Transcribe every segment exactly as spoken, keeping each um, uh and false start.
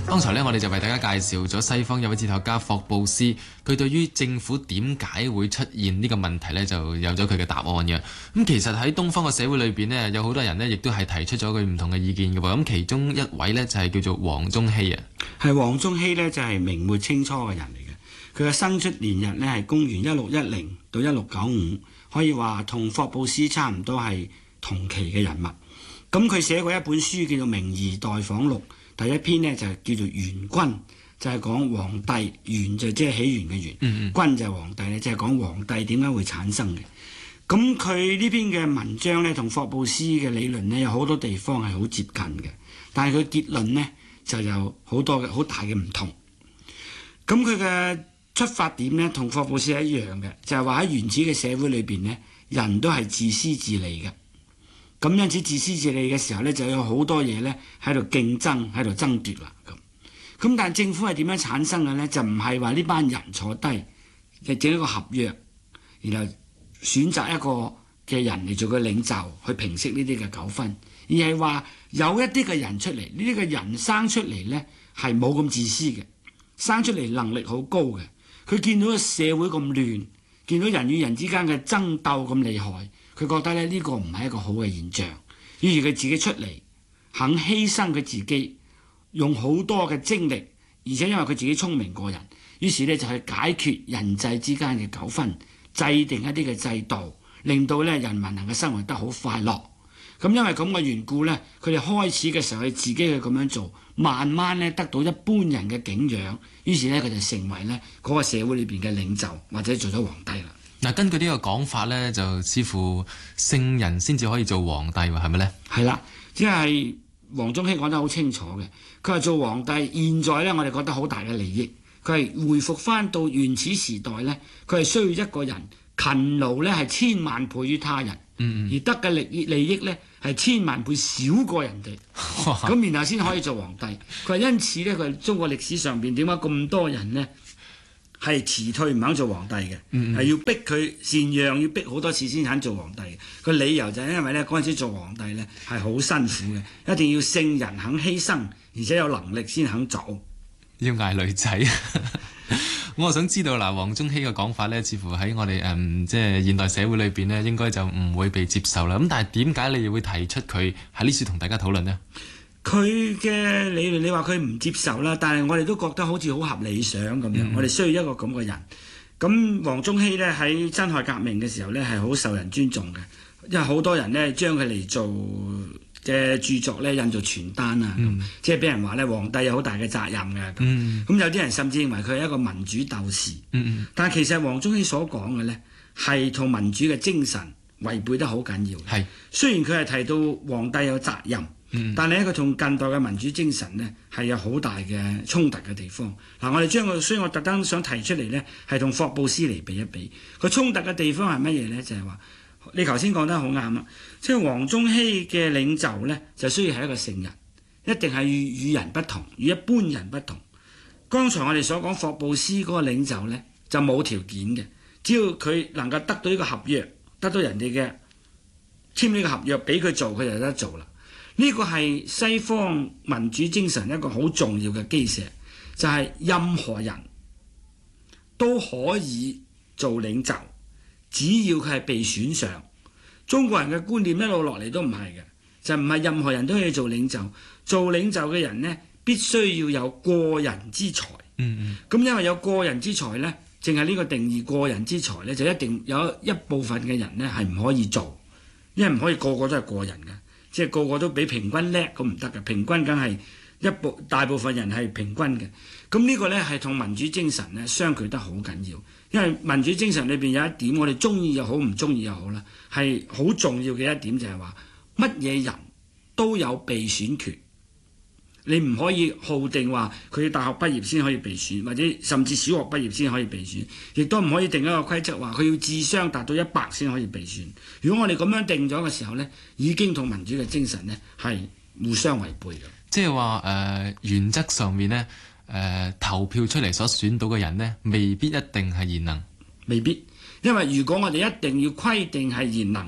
剛才呢，我哋就為大家介紹咗西方有位哲學家霍布斯，佢對於政府點解會出現呢個問題呢，就有咗佢嘅答案嘅。咁其實喺東方嘅社會裏邊呢，有好多人呢亦都係提出咗佢唔同嘅意見嘅喎。咁其中一位呢，就係叫做黃宗羲啊。 係黃宗羲呢，就係明末清初嘅人嚟嘅，佢嘅生出年日呢，係公元一六一零到一六九五，可以話同霍布斯差唔多係同期嘅人物。咁佢寫過一本書叫做《明夷待訪錄》。第一篇呢，就係叫做《元君》，就係、是、講皇帝，元就即係起源嘅元，嗯嗯君就係皇帝咧，就係、是、講皇帝點解會產生嘅。咁佢呢篇嘅文章呢，同霍布斯嘅理論呢，有好多地方係好接近嘅，但係佢結論呢，就有好多嘅好大嘅唔同。咁佢嘅出發點呢，同霍布斯係一樣嘅，就係話喺原始嘅社會裏邊呢，人都係自私自利嘅。咁因此自私自利嘅時候呢，就有好多嘢呢喺度競爭，喺度爭奪啦。咁咁但係政府係點樣產生嘅呢？就唔係話呢班人坐低就整一個合約，然後選擇一個嘅人嚟做個領袖去平息呢啲嘅糾紛，而係話有一啲嘅人出嚟，呢啲嘅人生出嚟呢係冇咁自私嘅，生出嚟能力好高嘅。佢見到個社會咁亂，見到人與人之間嘅爭鬥咁厲害。佢覺得咧呢個唔係一個好嘅現象，於是佢自己出嚟肯犧牲佢自己，用好多嘅精力，而且因為佢自己聰明過人，於是呢就去解決人際之間嘅糾紛，制定一啲嘅制度，令到咧人民能夠生活得好快樂。咁因為咁嘅緣故呢，佢哋開始嘅時候佢自己去咁樣做，慢慢咧得到一般人嘅敬仰，於是呢，佢就成為呢嗰個社會裏邊嘅領袖，或者做咗皇帝啦。 嗱，根據呢個講法呢，就似乎聖人先至可以做皇帝喎，係咪呢？ 係啦，即係黃宗羲講得好清楚嘅。佢話做皇帝，現在呢，我哋覺得好大嘅利益。佢係回復翻到原始時代呢，佢係需要一個人勤勞呢係千萬倍於他人，嗯嗯而得嘅利益利益呢係千萬倍少過人哋，咁然後先可以做皇帝。佢話因此呢，佢中國歷史上邊點解咁多人呢？係辭退唔肯做皇帝嘅，係、嗯嗯、要逼佢禪讓，要逼好多次先肯做皇帝嘅。個理由就係因為咧嗰陣時做皇帝咧係好辛苦嘅，一定要聖人肯犧牲，而且有能力先肯做。 要嗌女仔，我想知道嗱，黃宗羲嘅講法咧，似乎喺我哋誒、嗯、即係現代社會裏邊咧，應該就唔會被接受啦。咁但係點解你會提出佢喺呢處同大家討論呢？ 佢嘅理論，你話佢唔接受啦，但係我哋都覺得好似好合理想咁樣。嗯、我哋需要一個咁嘅人。咁黃宗羲呢，喺辛亥革命嘅時候呢，係好受人尊重嘅，因為好多人呢將佢嚟做嘅著作呢印做傳單啊，嗯、即係俾人話呢皇帝有好大嘅責任嘅。咁、嗯、有啲人甚至認為佢係一個民主鬥士。嗯、但係其實黃宗羲所講嘅呢，係同民主嘅精神違背得好緊要。係是雖然佢係提到皇帝有責任。嗯、但係咧，佢同近代嘅民主精神呢係有好大嘅衝突嘅地方。嗱、啊，我哋將佢，所以我特登想提出嚟呢，係同霍布斯嚟比一比。佢衝突嘅地方係乜嘢呢？就係、是、話你頭先講得好啱啦，即係黃宗羲嘅領袖呢，就需要係一個聖人，一定係與與人不同，與一般人不同。剛才我哋所講霍布斯嗰個領袖呢，就冇條件嘅，只要佢能夠得到呢個合約，得到人哋嘅簽呢個合約俾佢做，佢就得做啦。呢個係西方民主精神一個好重要嘅基石，就係、是、任何人都可以做領袖，只要佢係被選上。中國人嘅觀念一路落嚟都唔係嘅，就唔係任何人都可以做領袖。做領袖嘅人呢，必須要有過人之才。嗯嗯。咁因為有過人之才呢，淨係呢個定義過人之才呢，就一定有一部分嘅人呢係唔可以做，因為唔可以個個都係過人嘅。即係個個都比平均叻，咁唔得嘅。平均梗係一部大部分人係平均嘅。咁呢個呢係同民主精神呢相距得好緊要。因為民主精神裏邊有一點，我哋中意又好，唔中意又好啦，係好重要嘅一點就係話乜嘢人都有被選權。你唔可以號定話佢大學畢業先可以被選，或者甚至小學畢業先可以被選，亦都唔可以定一個規則話佢要智商達到一百先可以被選。如果我哋咁樣定咗嘅時候呢，已經同民主嘅精神呢係互相違背嘅。即係話誒原則上面呢，誒、呃、投票出嚟所選到嘅人呢，未必一定係賢能，未必。因為如果我哋一定要規定係賢能，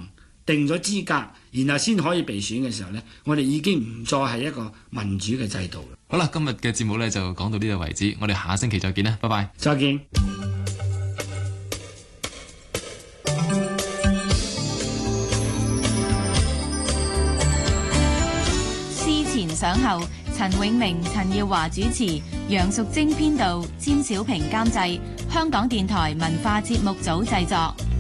定咗資格，然後先可以被選嘅時候呢，我哋已經唔再係一個民主嘅制度啦。 好啦，今日嘅節目呢就講到呢度為止，我哋下星期再見啦，拜拜。 再見。 思前想後，陳永明、陳耀華主持，楊淑貞編導，詹小平監製，香港電台文化節目組製作。